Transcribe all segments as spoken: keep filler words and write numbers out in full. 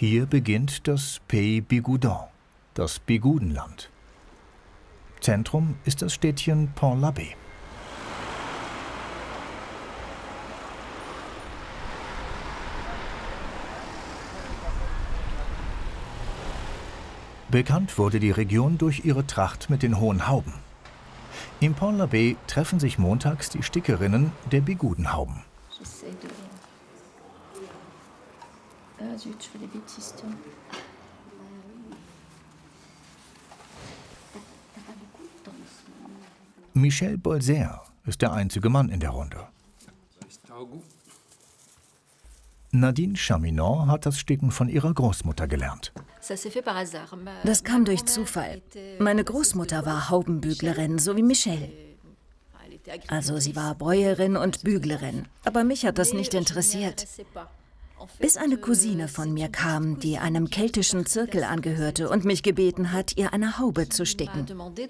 Hier beginnt das Pays Bigouden, das Bigudenland. Zentrum ist das Städtchen Pont-l'Abbé. Bekannt wurde die Region durch ihre Tracht mit den hohen Hauben. Im Pont-l'Abbé treffen sich montags die Stickerinnen der Bigudenhauben. Michel Bolzer ist der einzige Mann in der Runde. Nadine Chaminot hat das Sticken von ihrer Großmutter gelernt. Das kam durch Zufall. Meine Großmutter war Haubenbüglerin, so wie Michel. Also sie war Bäuerin und Büglerin, aber mich hat das nicht interessiert. Bis eine Cousine von mir kam, die einem keltischen Zirkel angehörte und mich gebeten hat, ihr eine Haube zu sticken.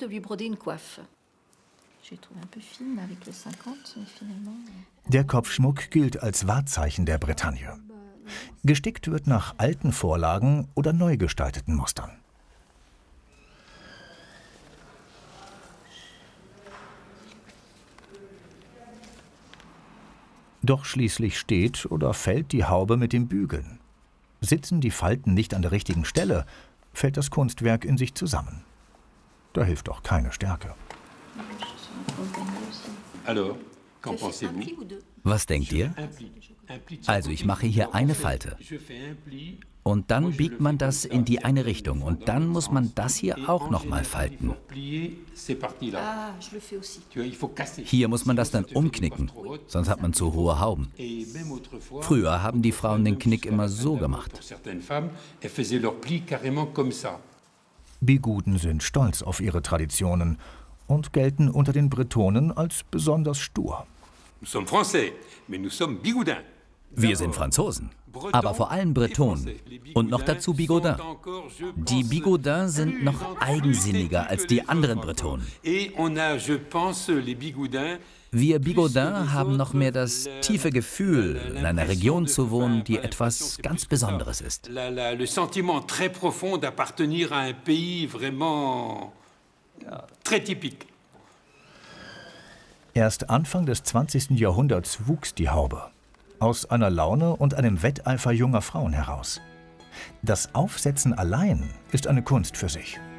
Der Kopfschmuck gilt als Wahrzeichen der Bretagne. Gestickt wird nach alten Vorlagen oder neu gestalteten Mustern. Doch schließlich steht oder fällt die Haube mit dem Bügeln. Sitzen die Falten nicht an der richtigen Stelle, fällt das Kunstwerk in sich zusammen. Da hilft auch keine Stärke. Was denkt ihr? Also ich mache hier eine Falte. Und dann biegt man das in die eine Richtung. Und dann muss man das hier auch noch mal falten. Hier muss man das dann umknicken, sonst hat man zu hohe Hauben. Früher haben die Frauen den Knick immer so gemacht. Biguden sind stolz auf ihre Traditionen und gelten unter den Bretonen als besonders stur. Wir sind Franzosen, aber vor allem Bretonen und noch dazu Bigoudin. Die Bigoudins sind noch eigensinniger als die anderen Bretonen. Wir Bigoudins haben noch mehr das tiefe Gefühl, in einer Region zu wohnen, die etwas ganz Besonderes ist. Erst Anfang des zwanzigsten Jahrhunderts wuchs die Haube. Aus einer Laune und einem Wetteifer junger Frauen heraus. Das Aufsetzen allein ist eine Kunst für sich.